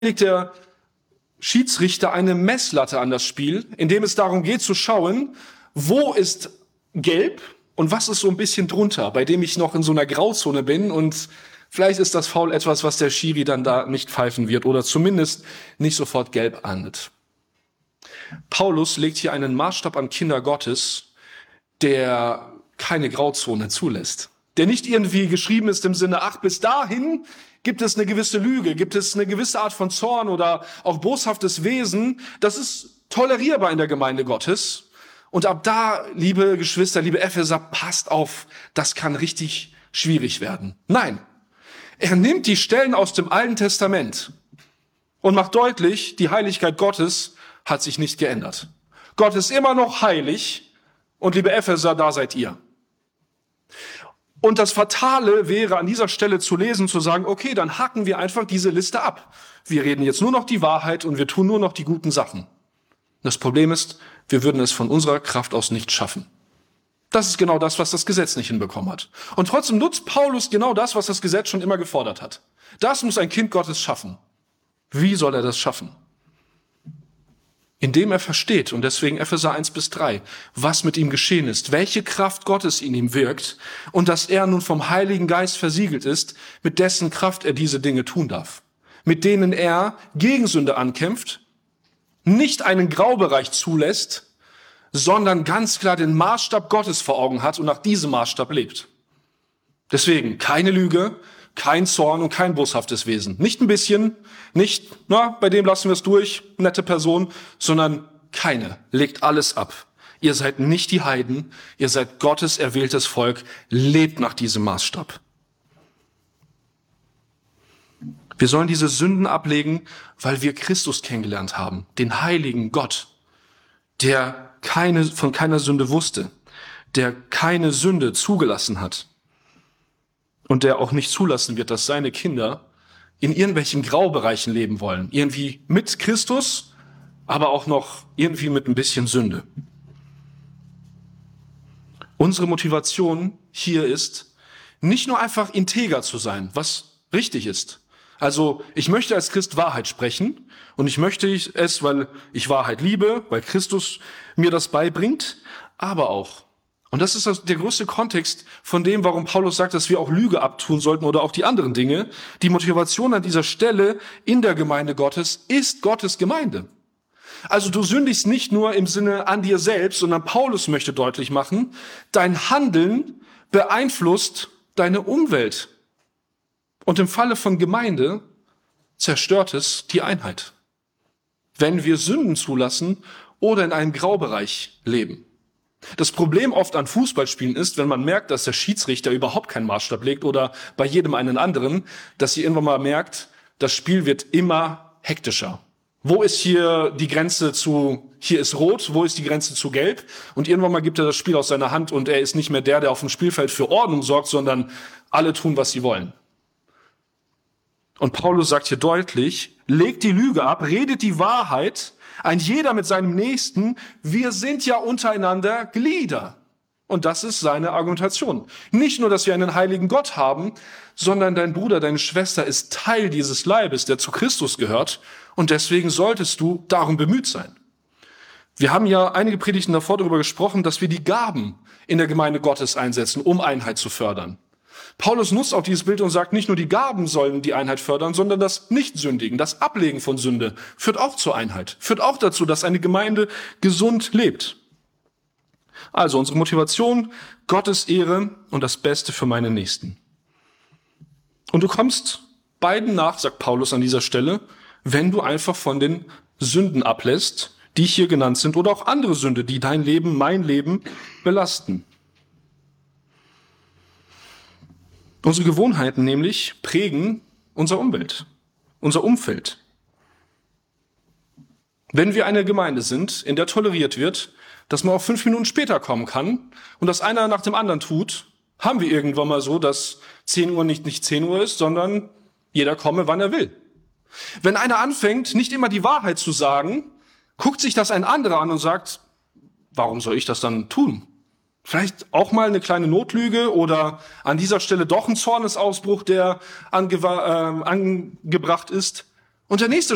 legt der Schiedsrichter eine Messlatte an das Spiel, in dem es darum geht zu schauen, wo ist gelb und was ist so ein bisschen drunter, bei dem ich noch in so einer Grauzone bin und vielleicht ist das Foul etwas, was der Schiri dann da nicht pfeifen wird oder zumindest nicht sofort gelb ahndet. Paulus legt hier einen Maßstab an Kinder Gottes, der keine Grauzone zulässt. Der nicht irgendwie geschrieben ist im Sinne, ach, bis dahin gibt es eine gewisse Lüge, gibt es eine gewisse Art von Zorn oder auch boshaftes Wesen. Das ist tolerierbar in der Gemeinde Gottes. Und ab da, liebe Geschwister, liebe Epheser, passt auf, das kann richtig schwierig werden. Nein, er nimmt die Stellen aus dem Alten Testament und macht deutlich, die Heiligkeit Gottes hat sich nicht geändert. Gott ist immer noch heilig und liebe Epheser, da seid ihr. Und das Fatale wäre an dieser Stelle zu lesen, zu sagen, okay, dann hacken wir einfach diese Liste ab. Wir reden jetzt nur noch die Wahrheit und wir tun nur noch die guten Sachen. Das Problem ist, wir würden es von unserer Kraft aus nicht schaffen. Das ist genau das, was das Gesetz nicht hinbekommen hat. Und trotzdem nutzt Paulus genau das, was das Gesetz schon immer gefordert hat. Das muss ein Kind Gottes schaffen. Wie soll er das schaffen? Indem er versteht, und deswegen Epheser 1-3, was mit ihm geschehen ist, welche Kraft Gottes in ihm wirkt und dass er nun vom Heiligen Geist versiegelt ist, mit dessen Kraft er diese Dinge tun darf, mit denen er gegen Sünde ankämpft, nicht einen Graubereich zulässt, sondern ganz klar den Maßstab Gottes vor Augen hat und nach diesem Maßstab lebt. Deswegen keine Lüge, kein Zorn und kein boshaftes Wesen. Nicht ein bisschen, nicht, bei dem lassen wir es durch, nette Person, sondern keine. Legt alles ab. Ihr seid nicht die Heiden, ihr seid Gottes erwähltes Volk, lebt nach diesem Maßstab. Wir sollen diese Sünden ablegen, weil wir Christus kennengelernt haben, den heiligen Gott, der von keiner Sünde wusste, der keine Sünde zugelassen hat. Und der auch nicht zulassen wird, dass seine Kinder in irgendwelchen Graubereichen leben wollen. Irgendwie mit Christus, aber auch noch irgendwie mit ein bisschen Sünde. Unsere Motivation hier ist, nicht nur einfach integer zu sein, was richtig ist. Also ich möchte als Christ Wahrheit sprechen und ich möchte es, weil ich Wahrheit liebe, weil Christus mir das beibringt, aber auch, und das ist der größte Kontext von dem, warum Paulus sagt, dass wir auch Lüge abtun sollten oder auch die anderen Dinge. Die Motivation an dieser Stelle in der Gemeinde Gottes ist Gottes Gemeinde. Also du sündigst nicht nur im Sinne an dir selbst, sondern Paulus möchte deutlich machen, dein Handeln beeinflusst deine Umwelt. Und im Falle von Gemeinde zerstört es die Einheit. Wenn wir Sünden zulassen oder in einem Graubereich leben. Das Problem oft an Fußballspielen ist, wenn man merkt, dass der Schiedsrichter überhaupt keinen Maßstab legt oder bei jedem einen anderen, dass ihr irgendwann mal merkt, das Spiel wird immer hektischer. Wo ist hier die Grenze zu, hier ist rot, wo ist die Grenze zu gelb? Und irgendwann mal gibt er das Spiel aus seiner Hand und er ist nicht mehr der auf dem Spielfeld für Ordnung sorgt, sondern alle tun, was sie wollen. Und Paulus sagt hier deutlich, legt die Lüge ab, redet die Wahrheit, ein jeder mit seinem Nächsten, wir sind ja untereinander Glieder. Und das ist seine Argumentation. Nicht nur, dass wir einen heiligen Gott haben, sondern dein Bruder, deine Schwester ist Teil dieses Leibes, der zu Christus gehört. Und deswegen solltest du darum bemüht sein. Wir haben ja einige Predigten davor darüber gesprochen, dass wir die Gaben in der Gemeinde Gottes einsetzen, um Einheit zu fördern. Paulus nutzt auch dieses Bild und sagt, nicht nur die Gaben sollen die Einheit fördern, sondern das Nichtsündigen, das Ablegen von Sünde führt auch zur Einheit, führt auch dazu, dass eine Gemeinde gesund lebt. Also unsere Motivation, Gottes Ehre und das Beste für meine Nächsten. Und du kommst beiden nach, sagt Paulus an dieser Stelle, wenn du einfach von den Sünden ablässt, die hier genannt sind, oder auch andere Sünde, die dein Leben, mein Leben belasten. Unsere Gewohnheiten nämlich prägen unsere Umwelt, unser Umfeld. Wenn wir eine Gemeinde sind, in der toleriert wird, dass man auch 5 Minuten später kommen kann und das einer nach dem anderen tut, haben wir irgendwann mal so, dass 10 Uhr nicht 10 Uhr ist, sondern jeder komme, wann er will. Wenn einer anfängt, nicht immer die Wahrheit zu sagen, guckt sich das ein anderer an und sagt, warum soll ich das dann tun? Vielleicht auch mal eine kleine Notlüge oder an dieser Stelle doch ein Zornesausbruch, der angebracht ist. Und der nächste